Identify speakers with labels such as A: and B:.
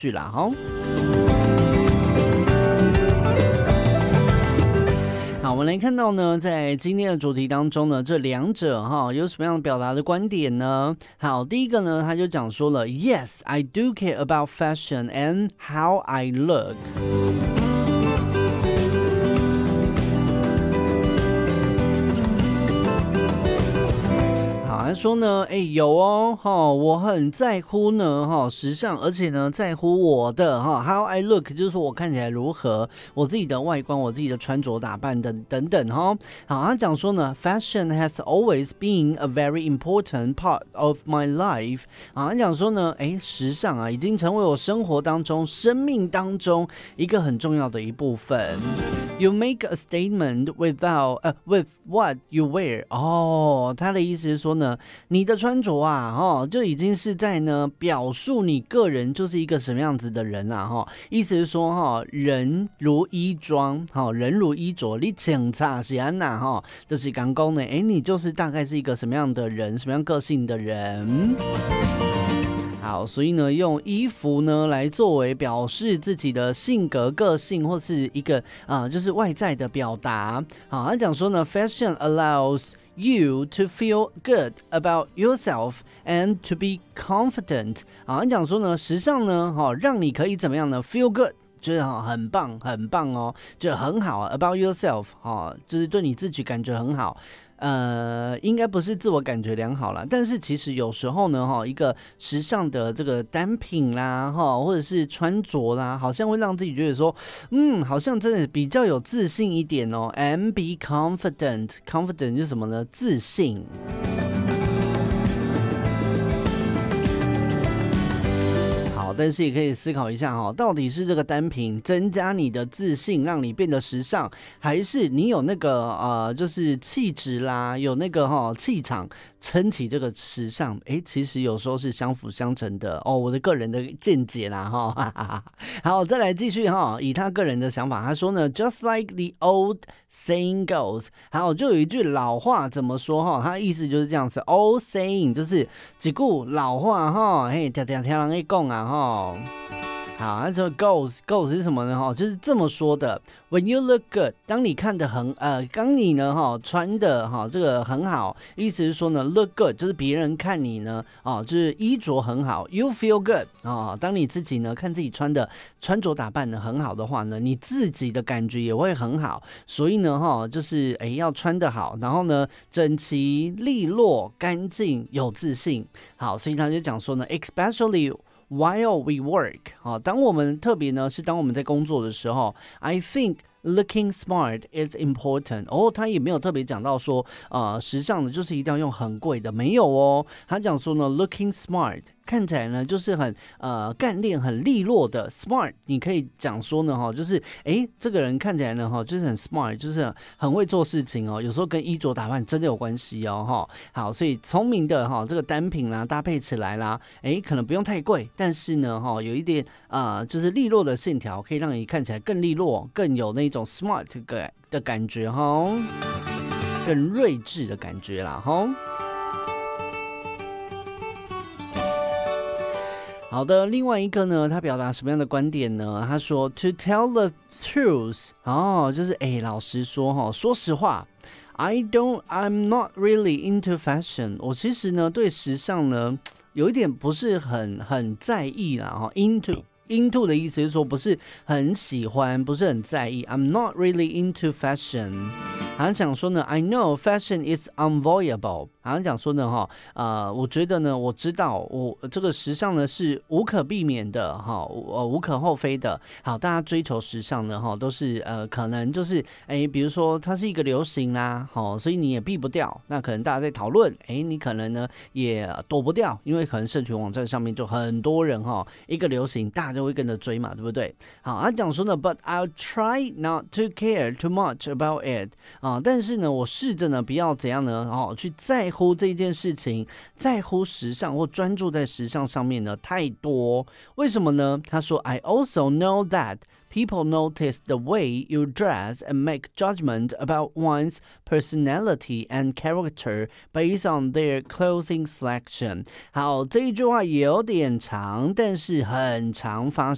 A: 去啦哈。好，我们来看到呢，在今天的主题当中呢，这两者有什么样的表达的观点呢？好，第一个呢，他就讲说了 ，Yes, I do care about fashion and how I look。他说呢，有哦，我很在乎呢，时尚，而且呢，在乎我的how I look， 就是说我看起来如何，我自己的外观，我自己的穿着打扮等等好，他讲说呢 ，Fashion has always been a very important part of my life。他讲说呢，时尚啊，已经成为我生活当中、生命当中一个很重要的一部分。You make a statement with what you wear。他的意思是说呢。你的穿着啊，就已经是在呢表述你个人就是一个什么样子的人啊，意思是说人如衣装，人如衣着，你警察是安哪就是刚讲呢，你就是大概是一个什么样的人，什么样个性的人。好，所以呢，用衣服呢来作为表示自己的性格、个性，或是一个就是外在的表达。好，他讲说呢 ，Fashion allows you to feel good about yourself and to be confident。他讲说呢，时尚呢，让你可以怎么样呢 ？Feel good。就是很棒，很棒哦，就很好 about yourself， 就是对你自己感觉很好。应该不是自我感觉良好啦，但是其实有时候呢，一个时尚的这个单品啦，或者是穿着啦，好像会让自己觉得说，好像真的比较有自信一点哦。And be confident 就是什么呢？自信。但是也可以思考一下到底是这个单品增加你的自信，让你变得时尚，还是你有那个就是气质啦，有那个气场撑起这个时尚？其实有时候是相辅相成的哦，我的个人的见解啦好，再来继续以他个人的想法，他说呢 ，Just like the old saying goes， 好，就有一句老话怎么说他意思就是这样子 ，old saying 就是一句老话听人在讲好，那这 goes 是什么呢？就是这么说的 ：When you look good， 当你看得当你呢穿的这个很好，意思是说呢 ，look good 就是别人看你呢就是衣着很好 ，you feel good 当你自己呢看自己穿着打扮的很好的话呢，你自己的感觉也会很好。所以呢就是要穿得好，然后呢整齐利落、干净、有自信。好，所以他就讲说呢 ，especially。While we work， 当我们特别呢是当我们在工作的时候 ，I think looking smart is important。他也没有特别讲到说，时尚的就是一定要用很贵的，没有哦。他讲说呢 ，looking smart 看起来呢就是很干练、很利落的 smart。你可以讲说呢就是这个人看起来呢就是很 smart， 就是很会做事情哦。有时候跟衣着打扮真的有关系哦好，所以聪明的这个单品啦搭配起来啦，可能不用太贵，但是呢有一点就是利落的线条，可以让你看起来更利落，更有那种 smart 的感觉更睿智的感觉啦好的，另外一个呢，他表达什么样的观点呢？他说 To tell the truth， 就是老实说说实话。I'm not really into fashion。我其实呢对时尚呢有一点不是很在意啦into 的意思是说不是很喜欢，不是很在意。I'm not really into fashion。好像讲说呢 I know fashion is unavoidable。好像讲说呢我觉得呢我知道我这个时尚呢是无可避免的无可厚非的。好，大家追求时尚呢都是可能就是比如说它是一个流行啦所以你也避不掉。那可能大家在讨论你可能呢也躲不掉，因为可能社群网站上面就很多人一个流行大家就会跟着追嘛，对不对？好，他讲说呢 But I'll try not to care too much about it。但是呢我试着呢不要怎样呢去在乎这件事情，在乎时尚或专注在时尚上面呢太多。为什么呢？他说 I also know that people notice the way you dress and make judgment about one's personality and character based on their clothing selection。好，这一句话也有点长，但是很常发